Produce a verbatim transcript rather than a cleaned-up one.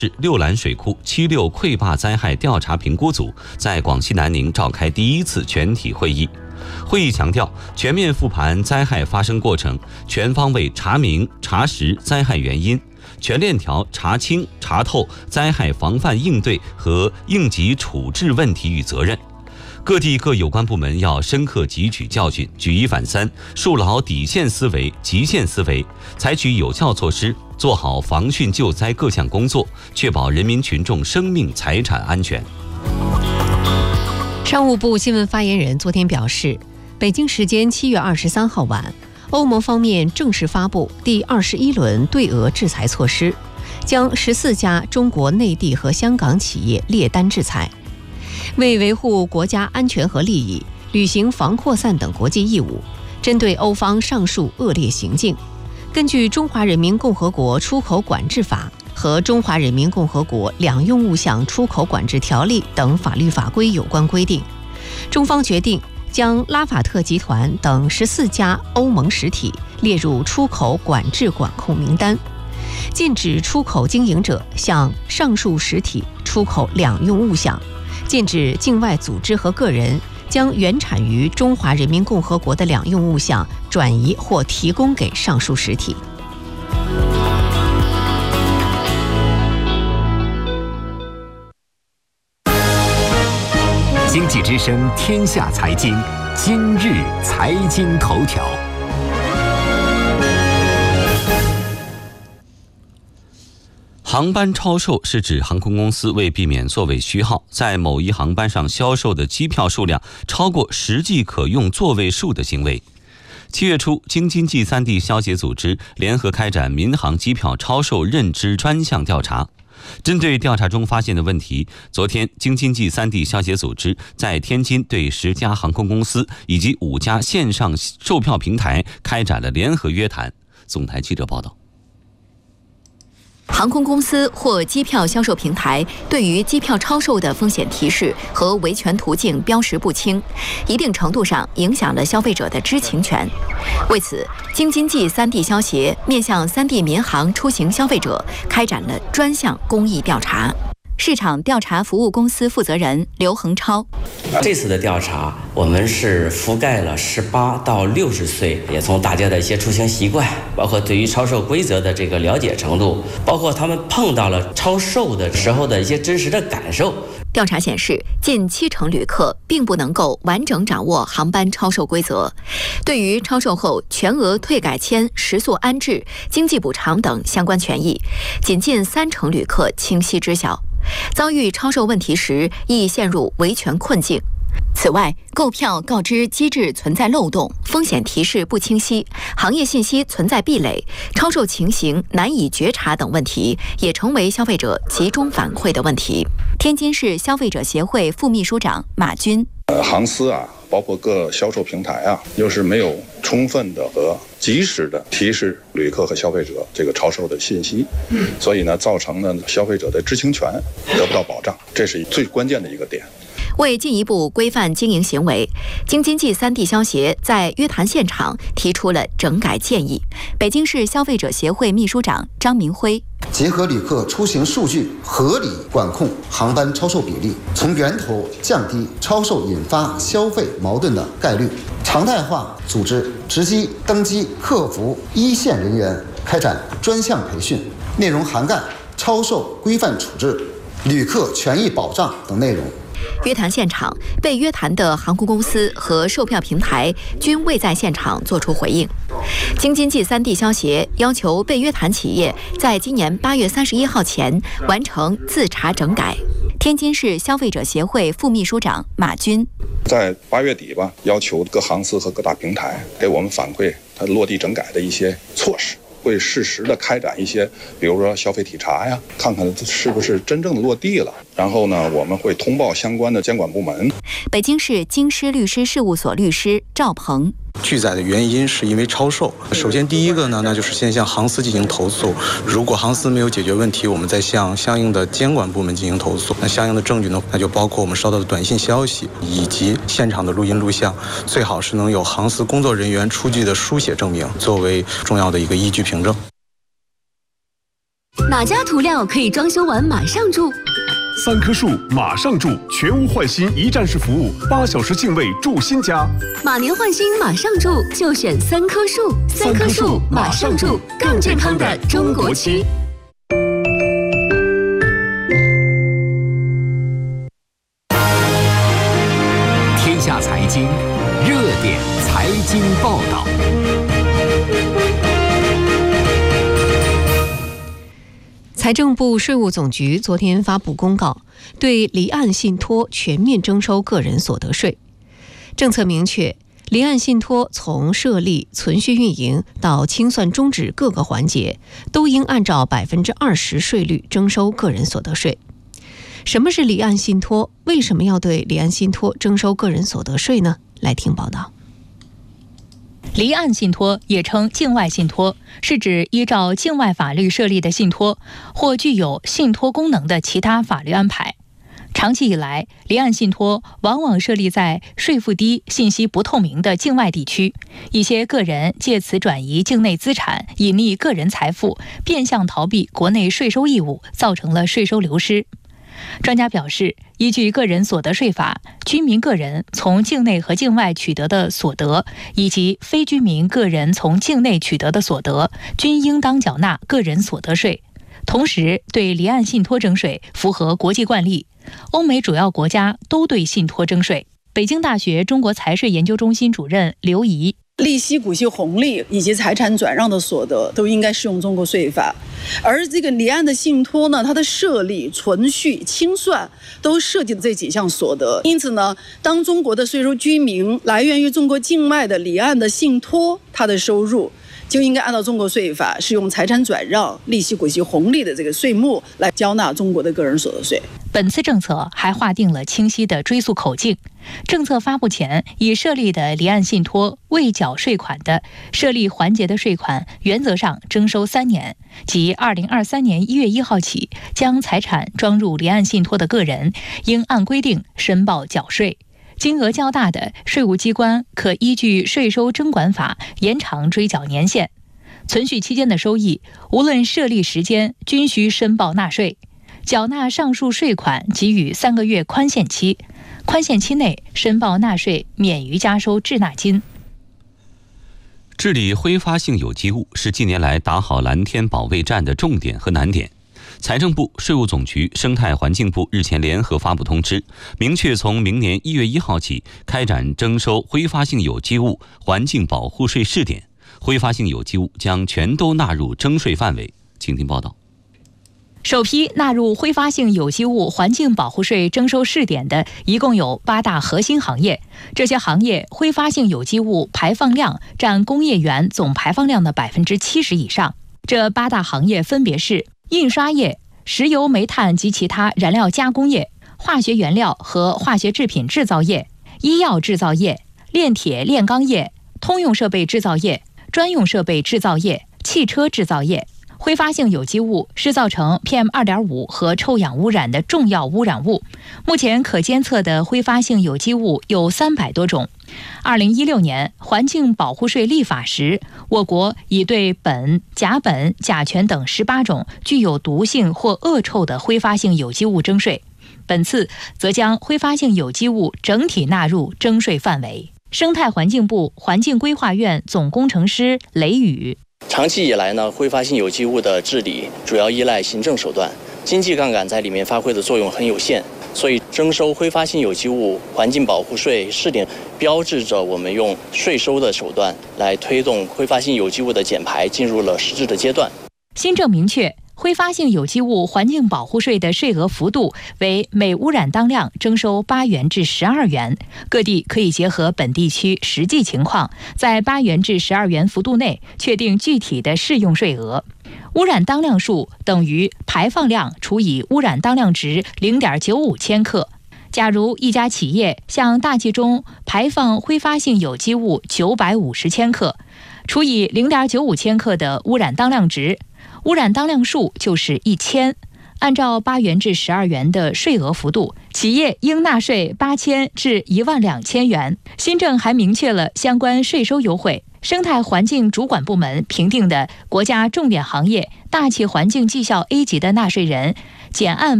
六兰水库七六溃坝灾害调查评估组在广西南宁召开第一次全体会议。会议强调，全面复盘灾害发生过程，全方位查明查实灾害原因，全链条查清查透灾害防范应对和应急处置问题与责任。各地各有关部门要深刻汲取教训，举一反三，树牢底线思维、极限思维，采取有效措施，做好防汛救灾各项工作，确保人民群众生命财产安全。 商务部新闻发言人昨天表示，北京时间七月二十三号晚，欧盟方面正式发布第二十一轮对俄制裁措施，将十四家中国内地和香港企业列单制裁。为维护国家安全和利益，履行防扩散等国际义务，针对欧方上述恶劣行径，根据《中华人民共和国出口管制法》和《中华人民共和国两用物项出口管制条例》等法律法规有关规定，中方决定将拉法特集团等十四家欧盟实体列入出口管制管控名单，禁止出口经营者向上述实体出口两用物项，禁止境外组织和个人将原产于中华人民共和国的两用物项转移或提供给上述实体。 经济之声天下财经，今日财经头条。 航班超售是指航空公司为避免座位虚耗，在某一航班上销售的机票数量超过实际可用座位数的行为。七月初，京津冀三地消协组织联合开展民航机票超售认知专项调查。针对调查中发现的问题，昨天京津冀三地消协组织在天津对十家航空公司以及五家线上售票平台开展了联合约谈。总台记者报道。 航空公司或机票销售平台对于机票超售的风险提示和维权途径标识不清，一定程度上影响了消费者的知情权。为此，京津冀三地消协面向三地民航出行消费者开展了专项公益调查。市场调查服务公司负责人刘恒超： 这次的调查，我们是覆盖了十八到六十岁，也从大家的一些出行习惯，包括对于超售规则的这个了解程度，包括他们碰到了超售的时候的一些真实的感受。 调查显示，近七成旅客并不能够完整掌握航班超售规则，对于超售后全额退改签、食宿安置、经济补偿等相关权益，仅近三成旅客清晰知晓。遭遇超售问题时，易陷入维权困境。此外，购票告知机制存在漏洞，风险提示不清晰，行业信息存在壁垒，超售情形难以觉察等问题，也成为消费者集中反馈的问题。天津市消费者协会副秘书长马军： 呃，航司啊，包括各销售平台啊，又是没有充分的和及时的提示旅客和消费者这个超售的信息，所以呢，造成了消费者的知情权得不到保障，这是最关键的一个点。 为进一步规范经营行为，京津冀三地消协在约谈现场提出了整改建议。北京市消费者协会秘书长张明辉： 结合旅客出行数据，合理管控航班超售比例，从源头降低超售引发消费矛盾的概率，常态化组织值机、登机、客服一线人员开展专项培训，内容涵盖超售规范处置、旅客权益保障等内容。 约谈现场，被约谈的航空公司和售票平台均未在现场作出回应。京津冀三地消协要求被约谈企业在今年八月三十一号前完成自查整改。天津市消费者协会副秘书长马军： 在八月底吧，要求各航司和各大平台给我们反馈它落地整改的一些措施。会适时的开展一些，比如说消费体查呀，看看是不是真正的落地了。然后呢，我们会通报相关的监管部门。 北京市京师律师事务所律师赵鹏： 拒载的原因是因为超售。首先第一个呢，那就是先向航司进行投诉，如果航司没有解决问题，我们再向相应的监管部门进行投诉。那相应的证据呢，那就包括我们收到的短信消息以及现场的录音录像，最好是能有航司工作人员出具的书写证明作为重要的一个依据凭证。 哪家涂料可以装修完马上住？ 三棵树马上住，全屋换新一站式服务，八小时净位住新家。 马年换新马上住，就选三棵树。三棵树马上住，更健康的中国区。 天下财经热点财经报道。 财政部、税务总局昨天发布公告，对离岸信托全面征收个人所得税。政策明确，离岸信托从设立、存续运营到清算终止各个环节，都应按照百分之二十税率征收个人所得税。什么是离岸信托？为什么要对离岸信托征收个人所得税呢？来听报道。 离岸信托也称境外信托，是指依照境外法律设立的信托或具有信托功能的其他法律安排。长期以来，离岸信托往往设立在税负低、信息不透明的境外地区，一些个人借此转移境内资产，隐匿个人财富，变相逃避国内税收义务，造成了税收流失。专家表示，依据个人所得税法，居民个人从境内和境外取得的所得，以及非居民个人从境内取得的所得，均应当缴纳个人所得税。同时，对离岸信托征税符合国际惯例，欧美主要国家都对信托征税。北京大学中国财税研究中心主任刘怡， 利息、股息红利以及财产转让的所得都应该适用中国税法，而这个离岸的信托呢，它的设立、存续、清算都涉及了这几项所得。因此呢，当中国的税收居民来源于中国境外的离岸的信托，它的收入就应该按照中国税法适用财产转让、利息、股息红利的这个税目来交纳中国的个人所得税。 本次政策还划定了清晰的追溯口径。政策发布前已设立的离岸信托未缴税款的，设立环节的税款原则上征收三年，即二零二三年一月一号起，将财产装入离岸信托的个人应按规定申报缴税。金额较大的，税务机关可依据税收征管法延长追缴年限。存续期间的收益，无论设立时间，均需申报纳税。缴纳上述税款给予三个月宽限期，宽限期内申报纳税，免于加收滞纳金。 治理挥发性有机物是近年来打好蓝天保卫战的重点和难点。财政部、税务总局、生态环境部日前联合发布通知，明确从明年一月一号起开展征收挥发性有机物环境保护税试点，挥发性有机物将全都纳入征税范围。请听报道。 首批纳入挥发性有机物环境保护税征收试点的一共有八大核心行业，这些行业挥发性有机物排放量占工业园总排放量的百分之七十以上。这八大行业分别是印刷业、石油煤炭及其他燃料加工业、化学原料和化学制品制造业、医药制造业、炼铁炼钢业、通用设备制造业、专用设备制造业、汽车制造业。挥发性有机物是造成 P M 二点五 和臭氧污染的重要污染物。目前可监测的挥发性有机物有三百多种。二零一六年环境保护税立法时，我国已对苯、甲苯、甲醛等十八种具有毒性或恶臭的挥发性有机物征税。本次则将挥发性有机物整体纳入征税范围。生态环境部环境规划院总工程师雷宇， 长期以来呢，挥发性有机物的治理主要依赖行政手段，经济杠杆在里面发挥的作用很有限，所以征收挥发性有机物环境保护税试点，标志着我们用税收的手段来推动挥发性有机物的减排进入了实质的阶段。 新政明确，挥发性有机物环境保护税的税额幅度为每污染当量征收八元至十二元，各地可以结合本地区实际情况，在八元至十二元幅度内确定具体的适用税额。污染当量数等于排放量除以污染当量值 零点九五千克。假如一家企业向大气中排放挥发性有机物九百五十千克，除以 零点九五千克的污染当量值，污染当量数就是一千。按照八元至十二元的税额幅度，企业应纳税八千至一万两千元。新政还明确了相关税收优惠， 生态环境主管部门评定的国家重点行业大气环境绩效 A 级的纳税人减按